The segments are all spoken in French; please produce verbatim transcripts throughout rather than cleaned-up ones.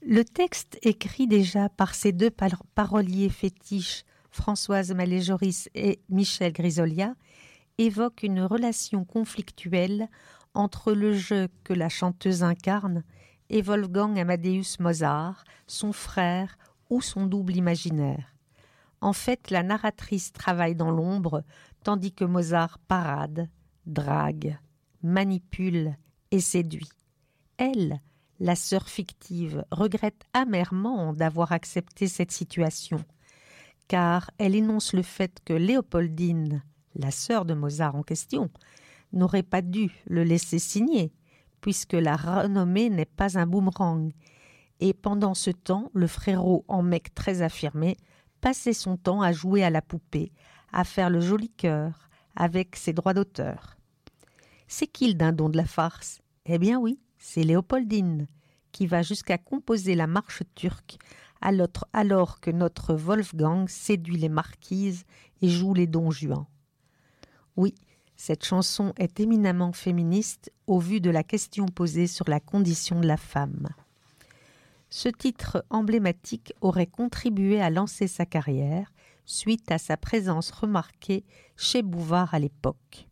Le texte écrit déjà par ces deux par- paroliers fétiches, Françoise Mallet-Joris et Michel Grisolia, évoque une relation conflictuelle entre le jeu que la chanteuse incarne et Wolfgang Amadeus Mozart, son frère ou son double imaginaire. En fait, la narratrice travaille dans l'ombre, tandis que Mozart parade, drague, manipule et séduit. Elle, la sœur fictive, regrette amèrement d'avoir accepté cette situation, car elle énonce le fait que Léopoldine, la sœur de Mozart en question, n'aurait pas dû le laisser signer, puisque la renommée n'est pas un boomerang. Et pendant ce temps, le frérot, en mec très affirmé, passait son temps à jouer à la poupée, à faire le joli cœur, avec ses droits d'auteur. C'est qui le dindon de la farce ? Eh bien oui, c'est Léopoldine, qui va jusqu'à composer la marche turque, alors que notre Wolfgang séduit les marquises et joue les Don Juan. Oui, cette chanson est éminemment féministe au vu de la question posée sur la condition de la femme. Ce titre emblématique aurait contribué à lancer sa carrière suite à sa présence remarquée chez Bouvard à l'époque.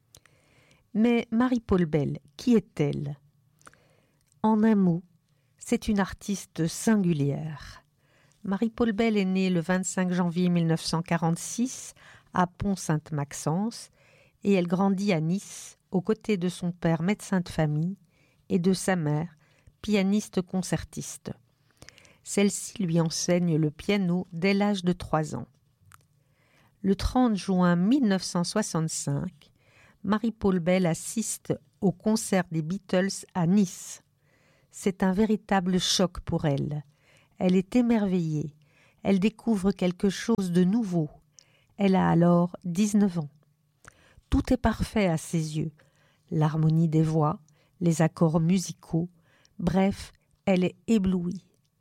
Mais Marie-Paule Bell, qui est-elle ? En un mot, c'est une artiste singulière. Marie-Paule Bell est née le vingt-cinq janvier mille neuf cent quarante-six à Pont-Sainte-Maxence et elle grandit à Nice aux côtés de son père médecin de famille et de sa mère, pianiste concertiste. Celle-ci lui enseigne le piano dès l'âge de trois ans. Le trente juin mille neuf cent soixante-cinq, Marie-Paule Bell assiste au concert des Beatles à Nice. C'est un véritable choc pour elle. Elle est émerveillée. Elle découvre quelque chose de nouveau. Elle a alors dix-neuf ans. Tout est parfait à ses yeux. L'harmonie des voix, les accords musicaux, bref, elle est éblouie.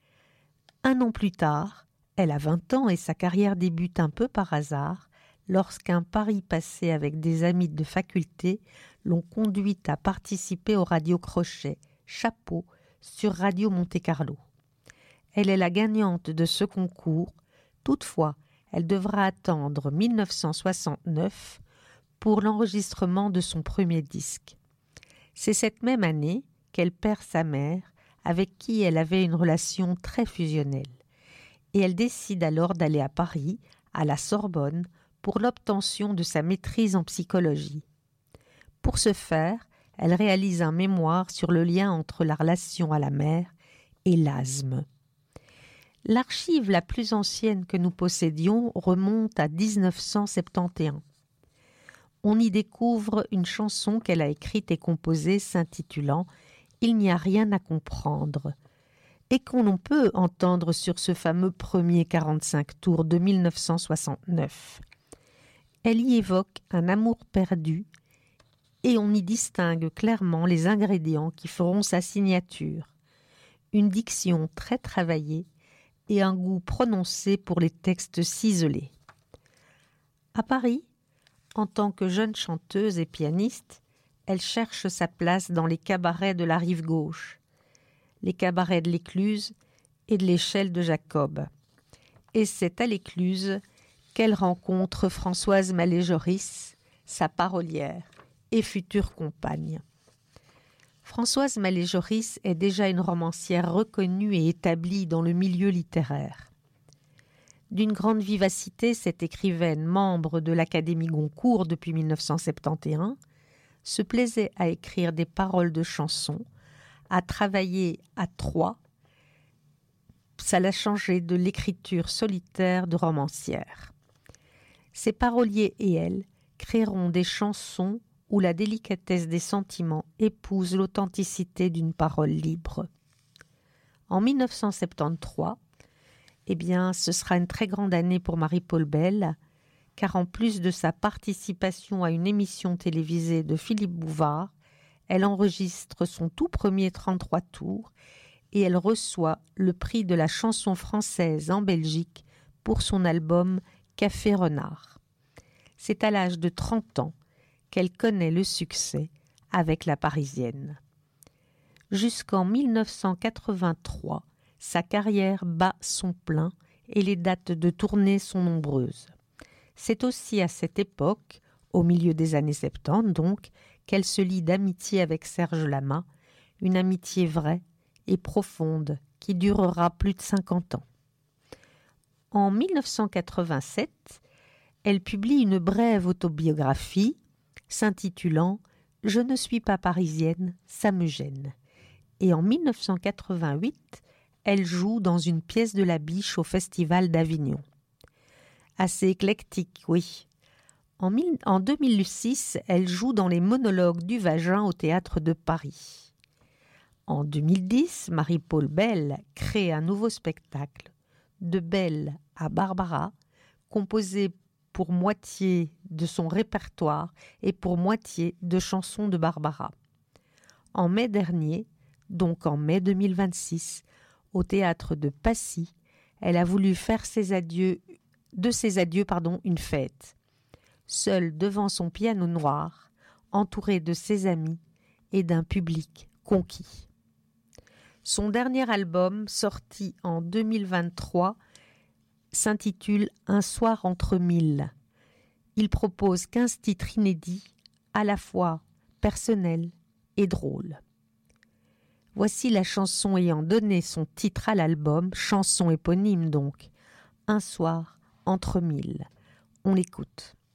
Un an plus tard, elle a vingt ans et sa carrière débute un peu par hasard lorsqu'un pari passé avec des amis de faculté l'ont conduite à participer au radio-crochet Chapeau sur Radio Monte-Carlo. Elle est la gagnante de ce concours. Toutefois, elle devra attendre mille neuf cent soixante-neuf pour l'enregistrement de son premier disque. C'est cette même année qu'elle perd sa mère, avec qui elle avait une relation très fusionnelle. Et elle décide alors d'aller à Paris, à la Sorbonne, pour l'obtention de sa maîtrise en psychologie. Pour ce faire, elle réalise un mémoire sur le lien entre la relation à la mère et l'asthme. L'archive la plus ancienne que nous possédions remonte à dix-neuf cent soixante et onze. On y découvre une chanson qu'elle a écrite et composée s'intitulant « Il n'y a rien à comprendre » et qu'on peut entendre sur ce fameux premier quarante-cinq tours de mille neuf cent soixante-neuf. Elle y évoque un amour perdu et on y distingue clairement les ingrédients qui feront sa signature. Une diction très travaillée et un goût prononcé pour les textes ciselés. À Paris, en tant que jeune chanteuse et pianiste, elle cherche sa place dans les cabarets de la rive gauche, les cabarets de l'Écluse et de l'échelle de Jacob. Et c'est à l'Écluse qu'elle rencontre Françoise Mallet-Joris, sa parolière et future compagne. Françoise Mallet-Joris est déjà une romancière reconnue et établie dans le milieu littéraire. D'une grande vivacité, cette écrivaine, membre de l'Académie Goncourt depuis mille neuf cent soixante et onze, se plaisait à écrire des paroles de chansons, à travailler à trois. Ça l'a changé de l'écriture solitaire de romancière. Ses paroliers et elle créeront des chansons où la délicatesse des sentiments épouse l'authenticité d'une parole libre. En mille neuf cent soixante-treize, eh bien, ce sera une très grande année pour Marie-Paule Bell, car en plus de sa participation à une émission télévisée de Philippe Bouvard, elle enregistre son tout premier trente-trois tours et elle reçoit le prix de la chanson française en Belgique pour son album Café Renard. C'est à l'âge de trente ans qu'elle connaît le succès avec La Parisienne. Jusqu'en mille neuf cent quatre-vingt-trois, Sa carrière bat son plein et les dates de tournée sont nombreuses. C'est aussi à cette époque, au milieu des années soixante-dix donc, qu'elle se lie d'amitié avec Serge Lama, une amitié vraie et profonde qui durera plus de cinquante ans. En mille neuf cent quatre-vingt-sept, elle publie une brève autobiographie s'intitulant « Je ne suis pas parisienne, ça me gêne ». Et en mille neuf cent quatre-vingt-huit, elle joue dans une pièce de la Biche au Festival d'Avignon. Assez éclectique, oui. En, mille, en deux mille six, elle joue dans les monologues du Vagin au Théâtre de Paris. En deux mille dix, Marie-Paule Belle crée un nouveau spectacle, De Belle à Barbara, composé pour moitié de son répertoire et pour moitié de chansons de Barbara. En mai dernier, donc en mai deux mille vingt-six, au théâtre de Passy, elle a voulu faire ses adieux, de ses adieux pardon, une fête. Seule devant son piano noir, entourée de ses amis et d'un public conquis. Son dernier album, sorti en deux mille vingt-trois, s'intitule « Un soir entre mille ». Il propose quinze titres inédits, à la fois personnels et drôles. Voici la chanson ayant donné son titre à l'album, chanson éponyme donc, « Un soir entre mille ». On l'écoute.